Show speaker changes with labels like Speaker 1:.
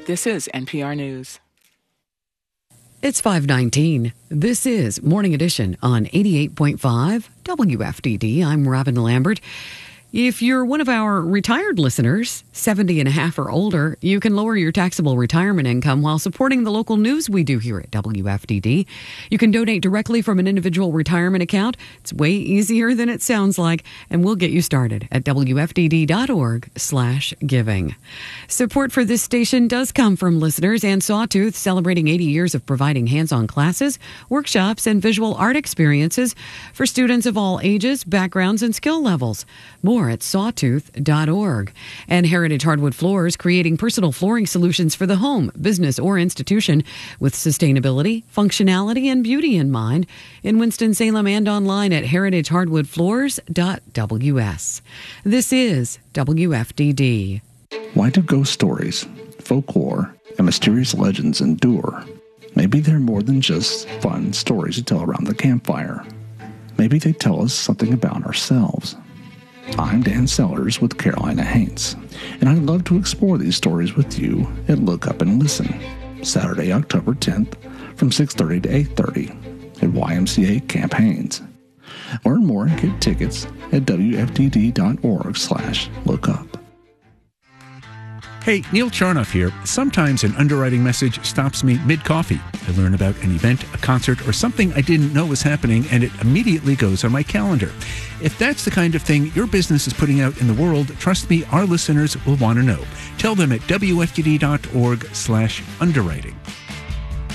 Speaker 1: This is NPR News.
Speaker 2: It's 5:19. This is Morning Edition on 88.5 WFDD. I'm Robin Lambert. If you're one of our retired listeners, 70 and a half or older, you can lower your taxable retirement income while supporting the local news we do here at WFDD. You can donate directly from an individual retirement account. It's way easier than it sounds like, and we'll get you started at WFDD.org/giving. Support for this station does come from listeners and Sawtooth, celebrating 80 years of providing hands-on classes, workshops, and visual art experiences for students of all ages, backgrounds, and skill levels. More at sawtooth.org. And Heritage Hardwood Floors, creating personal flooring solutions for the home, business, or institution with sustainability, functionality, and beauty in mind in Winston-Salem and online at heritagehardwoodfloors.ws. This is WFDD.
Speaker 3: Why do ghost stories, folklore, and mysterious legends endure? Maybe they're more than just fun stories to tell around the campfire. Maybe they tell us something about ourselves. I'm Dan Sellers with Carolina Haints, and I'd love to explore these stories with you at Look Up and Listen, Saturday, October 10th from 6:30 to 8:30 at YMCA Camp Haines. Learn more and get tickets at WFDD.org/lookup.
Speaker 4: Hey, Neil Charnoff here. Sometimes an underwriting message stops me mid-coffee. I learn about an event, a concert, or something I didn't know was happening, and it immediately goes on my calendar. If that's the kind of thing your business is putting out in the world, trust me, our listeners will want to know. Tell them at WFDD.org/underwriting.